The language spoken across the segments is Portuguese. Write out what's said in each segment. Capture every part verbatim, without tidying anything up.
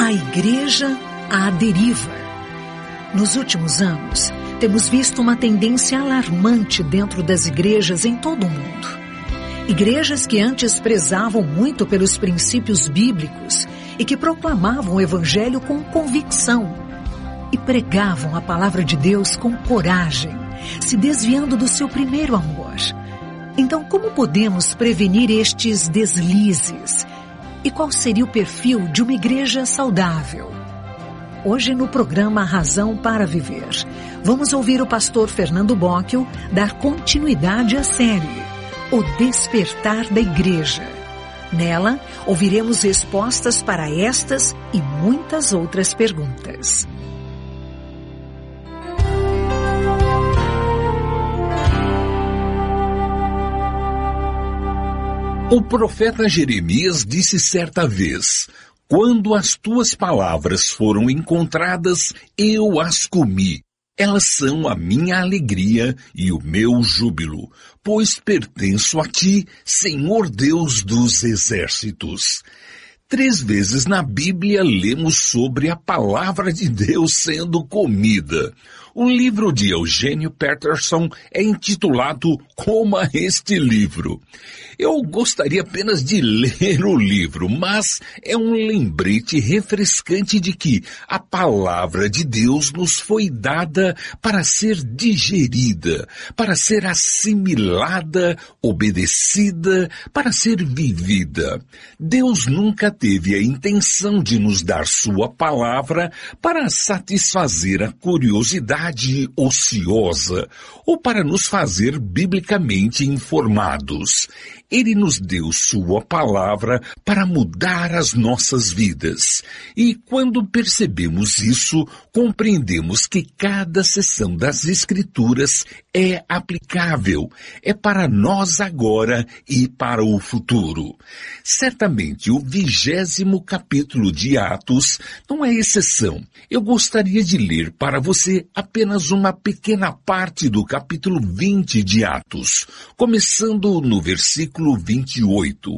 A igreja à deriva. Nos últimos anos, temos visto uma tendência alarmante dentro das igrejas em todo o mundo. Igrejas que antes prezavam muito pelos princípios bíblicos e que proclamavam o evangelho com convicção e pregavam a palavra de Deus com coragem, se desviando do seu primeiro amor. Então, como podemos prevenir estes deslizes? E qual seria o perfil de uma igreja saudável? Hoje, no programa Razão para Viver, vamos ouvir o pastor Fernando Bocchio dar continuidade à série O Despertar da Igreja. Nela, ouviremos respostas para estas e muitas outras perguntas. O profeta Jeremias disse certa vez: quando as tuas palavras foram encontradas, eu as comi. Elas são a minha alegria e o meu júbilo, pois pertenço a ti, Senhor Deus dos exércitos. Três vezes na Bíblia lemos sobre a palavra de Deus sendo comida. O livro de Eugênio Peterson é intitulado Coma este livro. Eu gostaria apenas de ler o livro, mas é um lembrete refrescante de que a palavra de Deus nos foi dada para ser digerida, para ser assimilada, obedecida, para ser vivida. Deus nunca teve a intenção de nos dar sua palavra para satisfazer a curiosidade ociosa ou para nos fazer biblicamente informados. Ele nos deu sua palavra para mudar as nossas vidas. E quando percebemos isso, compreendemos que cada seção das Escrituras é aplicável, é para nós agora e para o futuro. Certamente o vigésimo capítulo de Atos não é exceção. Eu gostaria de ler para você apenas uma pequena parte do capítulo vinte de Atos, começando no versículo vinte e oito.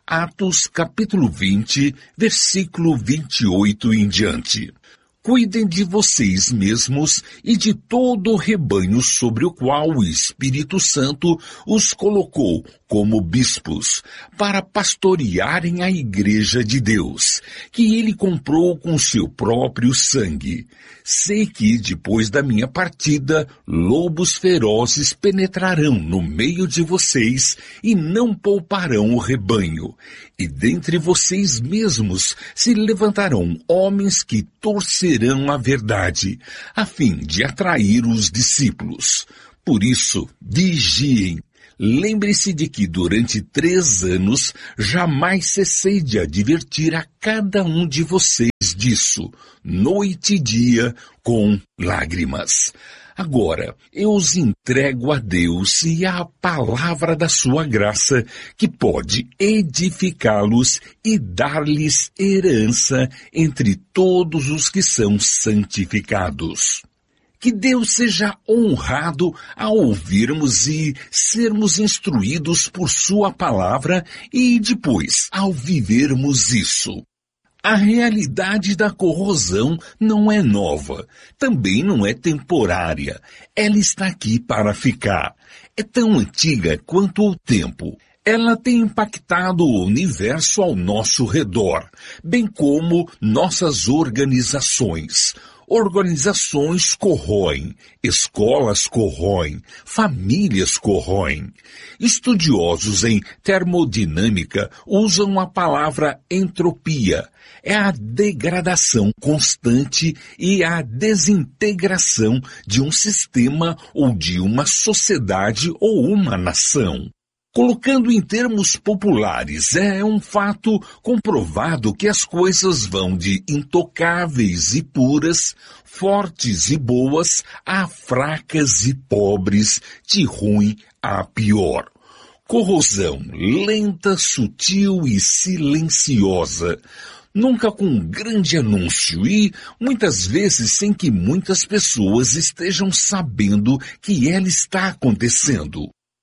Atos capítulo vinte, versículo vinte e oito em diante. Cuidem de vocês mesmos e de todo o rebanho sobre o qual o Espírito Santo os colocou como bispos, para pastorearem a igreja de Deus, que ele comprou com seu próprio sangue. Sei que, depois da minha partida, lobos ferozes penetrarão no meio de vocês e não pouparão o rebanho. E dentre vocês mesmos se levantarão homens que torcerão a verdade, a fim de atrair os discípulos. Por isso, vigiem. Lembre-se de que durante três anos jamais cessei de advertir a cada um de vocês disso, noite e dia, com lágrimas. Agora, eu os entrego a Deus e à palavra da sua graça, que pode edificá-los e dar-lhes herança entre todos os que são santificados. Que Deus seja honrado ao ouvirmos e sermos instruídos por sua palavra e depois ao vivermos isso. A realidade da corrosão não é nova, também não é temporária. Ela está aqui para ficar. É tão antiga quanto o tempo. Ela tem impactado o universo ao nosso redor, bem como nossas organizações. Organizações corroem, escolas corroem, famílias corroem. Estudiosos em termodinâmica usam a palavra entropia. É a degradação constante e a desintegração de um sistema ou de uma sociedade ou uma nação. Colocando em termos populares, é um fato comprovado que as coisas vão de intocáveis e puras, fortes e boas, a fracas e pobres, de ruim a pior. Corrosão lenta, sutil e silenciosa, nunca com um grande anúncio e, muitas vezes, sem que muitas pessoas estejam sabendo que ela está acontecendo.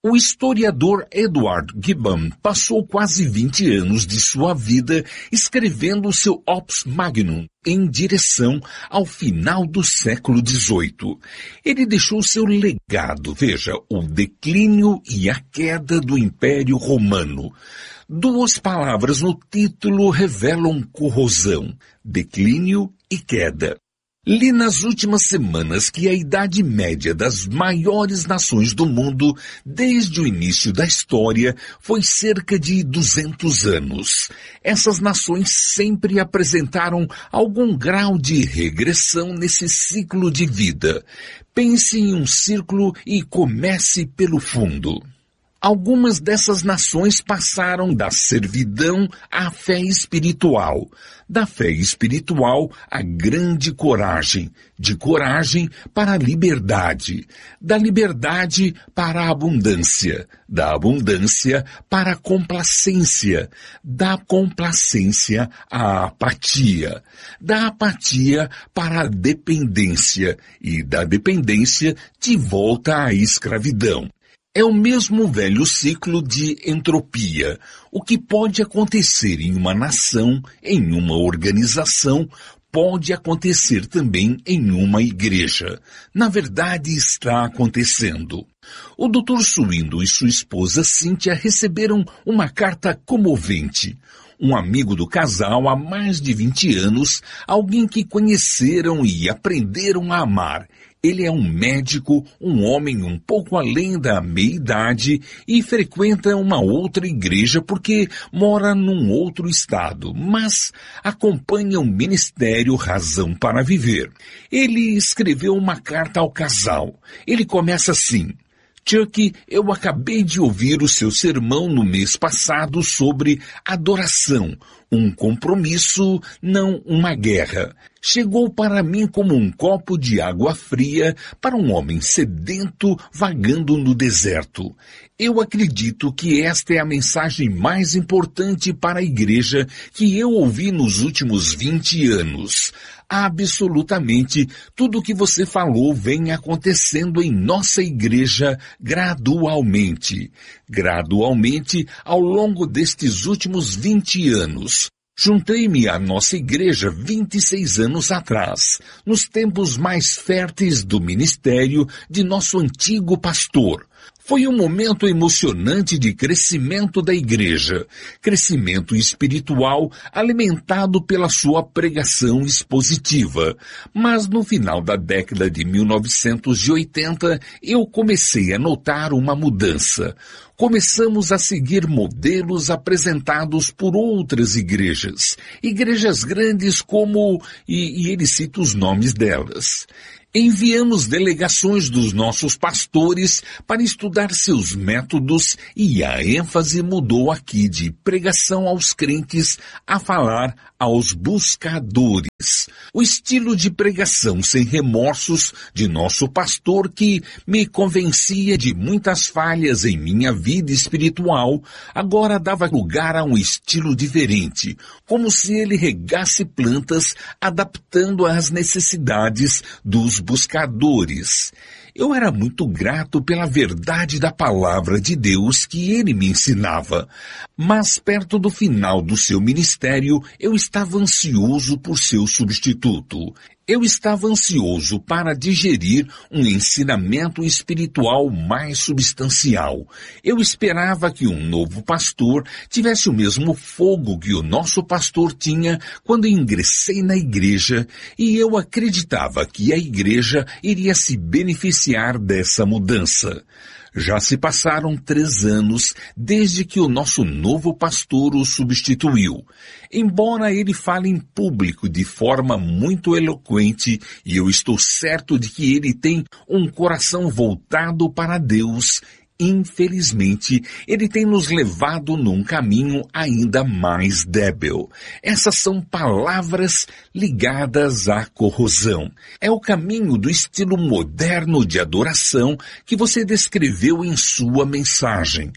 O historiador Edward Gibbon passou quase vinte anos de sua vida escrevendo seu Opus Magnum em direção ao final do século dezoito. Ele deixou seu legado, veja, o declínio e a queda do Império Romano. Duas palavras no título revelam corrosão, declínio e queda. Li nas últimas semanas que a idade média das maiores nações do mundo, desde o início da história, foi cerca de duzentos anos. Essas nações sempre apresentaram algum grau de regressão nesse ciclo de vida. Pense em um círculo e comece pelo fundo. Algumas dessas nações passaram da servidão à fé espiritual, da fé espiritual à grande coragem, de coragem para a liberdade, da liberdade para a abundância, da abundância para a complacência, da complacência à apatia, da apatia para a dependência e da dependência de volta à escravidão. É o mesmo velho ciclo de entropia. O que pode acontecer em uma nação, em uma organização, pode acontecer também em uma igreja. Na verdade, está acontecendo. O doutor Suindo e sua esposa Cíntia receberam uma carta comovente. Um amigo do casal há mais de vinte anos, alguém que conheceram e aprenderam a amar. Ele é um médico, um homem um pouco além da meia-idade e frequenta uma outra igreja porque mora num outro estado, mas acompanha o ministério Razão para Viver. Ele escreveu uma carta ao casal. Ele começa assim: Chuck, eu acabei de ouvir o seu sermão no mês passado sobre adoração, um compromisso, não uma guerra. Chegou para mim como um copo de água fria para um homem sedento vagando no deserto. Eu acredito que esta é a mensagem mais importante para a igreja que eu ouvi nos últimos vinte anos. Absolutamente tudo o que você falou vem acontecendo em nossa igreja gradualmente. Gradualmente ao longo destes últimos vinte anos. Juntei-me à nossa igreja vinte e seis anos atrás, nos tempos mais férteis do ministério de nosso antigo pastor. Foi um momento emocionante de crescimento da igreja, crescimento espiritual alimentado pela sua pregação expositiva. Mas no final da década de mil novecentos e oitenta, eu comecei a notar uma mudança. Começamos a seguir modelos apresentados por outras igrejas, igrejas grandes como, e, e ele cita os nomes delas. Enviamos delegações dos nossos pastores para estudar seus métodos e a ênfase mudou aqui de pregação aos crentes a falar aos buscadores. O estilo de pregação sem remorsos de nosso pastor, que me convencia de muitas falhas em minha vida espiritual, agora dava lugar a um estilo diferente, como se ele regasse plantas adaptando às necessidades dos buscadores. Eu era muito grato pela verdade da palavra de Deus que ele me ensinava, mas perto do final do seu ministério, eu estava ansioso por seu substituto. Eu estava ansioso para digerir um ensinamento espiritual mais substancial. Eu esperava que um novo pastor tivesse o mesmo fogo que o nosso pastor tinha quando ingressei na igreja, e eu acreditava que a igreja iria se beneficiar dessa mudança. Já se passaram três anos desde que o nosso novo pastor o substituiu. Embora ele fale em público de forma muito eloquente, e eu estou certo de que ele tem um coração voltado para Deus, infelizmente, ele tem nos levado num caminho ainda mais débil. Essas são palavras ligadas à corrosão. É o caminho do estilo moderno de adoração que você descreveu em sua mensagem.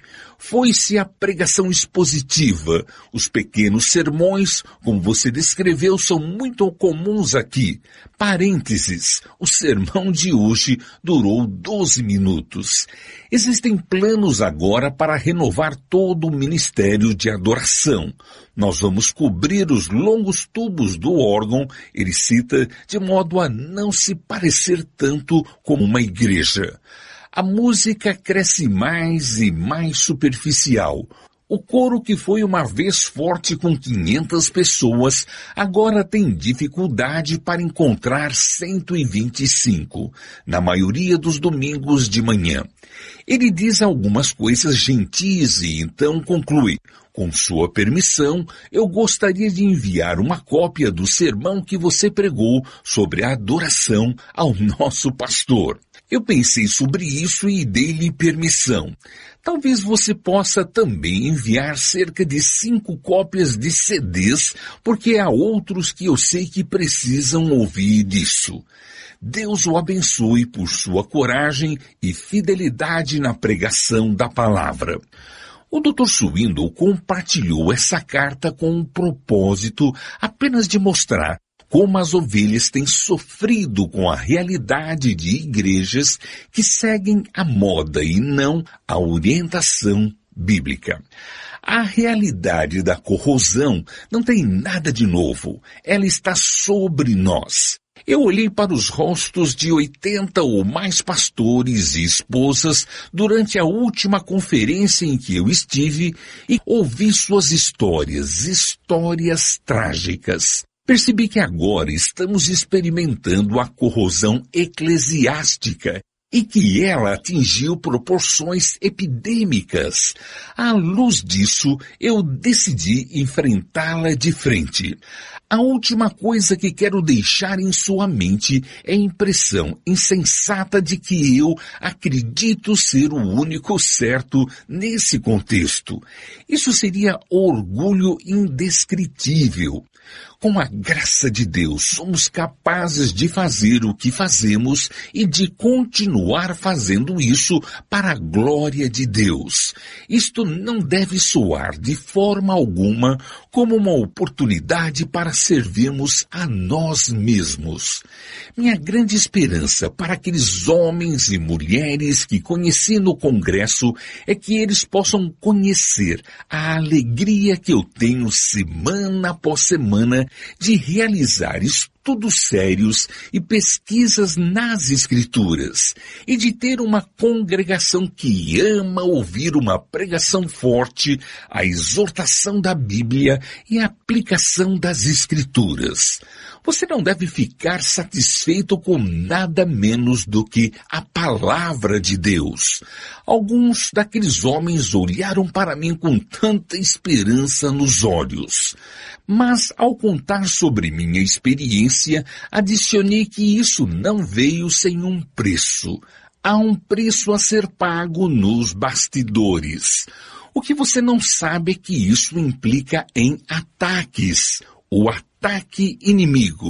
Foi-se a pregação expositiva. Os pequenos sermões, como você descreveu, são muito comuns aqui. Parênteses, o sermão de hoje durou doze minutos. Existem planos agora para renovar todo o ministério de adoração. Nós vamos cobrir os longos tubos do órgão, ele cita, de modo a não se parecer tanto como uma igreja. A música cresce mais e mais superficial. O coro, que foi uma vez forte com quinhentas pessoas, agora tem dificuldade para encontrar cento e vinte e cinco, na maioria dos domingos de manhã. Ele diz algumas coisas gentis e então conclui: com sua permissão, eu gostaria de enviar uma cópia do sermão que você pregou sobre a adoração ao nosso pastor. Eu pensei sobre isso e dei-lhe permissão. Talvez você possa também enviar cerca de cinco cópias de C Ds, porque há outros que eu sei que precisam ouvir isso. Deus o abençoe por sua coragem e fidelidade na pregação da palavra. O doutor Swindoll compartilhou essa carta com o propósito apenas de mostrar como as ovelhas têm sofrido com a realidade de igrejas que seguem a moda e não a orientação bíblica. A realidade da corrosão não tem nada de novo. Ela está sobre nós. Eu olhei para os rostos de oitenta ou mais pastores e esposas durante a última conferência em que eu estive e ouvi suas histórias, histórias trágicas. Percebi que agora estamos experimentando a corrosão eclesiástica e que ela atingiu proporções epidêmicas. À luz disso, eu decidi enfrentá-la de frente. A última coisa que quero deixar em sua mente é a impressão insensata de que eu acredito ser o único certo nesse contexto. Isso seria orgulho indescritível. Com a graça de Deus, somos capazes de fazer o que fazemos e de continuar fazendo isso para a glória de Deus. Isto não deve soar de forma alguma como uma oportunidade para servirmos a nós mesmos. Minha grande esperança para aqueles homens e mulheres que conheci no congresso é que eles possam conhecer a alegria que eu tenho semana após semana de realizar estudos sérios e pesquisas nas Escrituras e de ter uma congregação que ama ouvir uma pregação forte, a exortação da Bíblia e a aplicação das Escrituras. Você não deve ficar satisfeito com nada menos do que a palavra de Deus. Alguns daqueles homens olharam para mim com tanta esperança nos olhos. Mas, ao contar sobre minha experiência, adicionei que isso não veio sem um preço. Há um preço a ser pago nos bastidores. O que você não sabe é que isso implica em ataques, o ataque inimigo.